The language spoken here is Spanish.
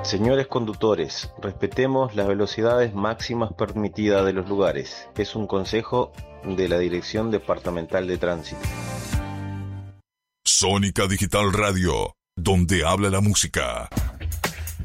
Señores conductores, respetemos las velocidades máximas permitidas de los lugares. Es un consejo de la Dirección Departamental de Tránsito. Sónica Digital Radio, donde habla la música.